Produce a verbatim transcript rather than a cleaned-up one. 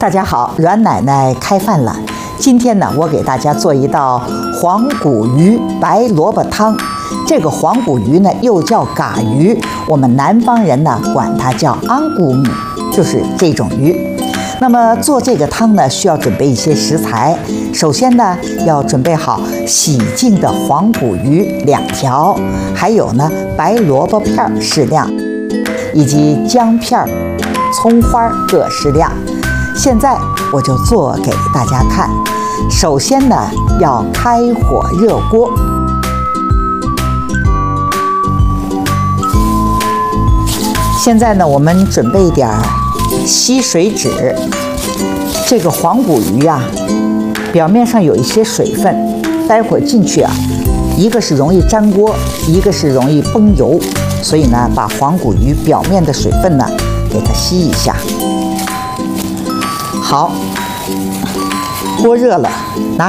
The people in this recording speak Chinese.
大家好，阮奶奶开饭了。今天呢，我给大家做一道黄骨鱼白萝卜汤。这个黄骨鱼呢，又叫嘎鱼，我们南方人呢管它叫安骨母，就是这种鱼。那么做这个汤呢，需要准备一些食材。首先呢，要准备好洗净的黄骨鱼两条，还有呢白萝卜片适量，以及姜片、葱花各适量。现在我就做给大家看。首先呢，要开火热锅，现在呢，我们准备一点吸水纸。这个黄骨鱼啊，表面上有一些水分，待会儿进去啊，一个是容易粘锅，一个是容易崩油，所以呢，把黄骨鱼表面的水分呢，给它吸一下。好，锅热了，拿